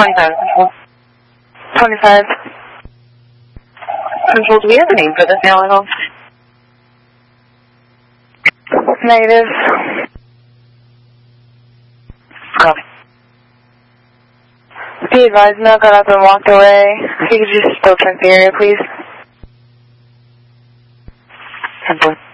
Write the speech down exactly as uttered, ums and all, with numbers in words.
twenty-five, Control. twenty-five. Control, do we have a name for this now at all? Negative. Copy. Be advised, Mel got up and walked away. If you could just still check the area, please. ten four.